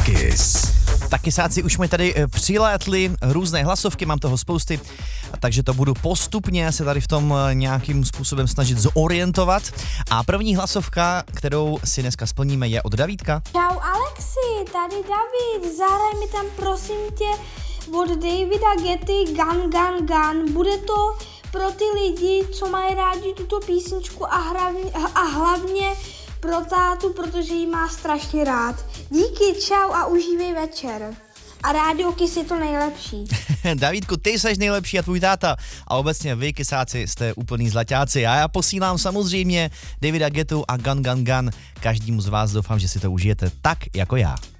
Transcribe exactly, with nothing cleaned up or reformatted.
Kiss. Tak kysáci, už mi tady přilétly různé hlasovky, mám toho spousty, takže to budu postupně se tady v tom nějakým způsobem snažit zorientovat. A první hlasovka, kterou si dneska splníme, je od Davídka. Čau Alexi, tady David, zahraj mi tam prosím tě od Davida Getty Gun Gun Gun. Bude to pro ty lidi, co mají rádi tuto písničku a, hlavně, a hlavně pro tátu, protože ji má strašně rád. Díky, čau a užívej večer. A Rádio Kiss je to nejlepší. Davídku, ty seš nejlepší a tvůj táta. A obecně vy, kysáci, jste úplný zlaťáci. A já posílám samozřejmě Davida Gettu a Gun Gun Gun každému z vás. Doufám, že si to užijete tak jako já.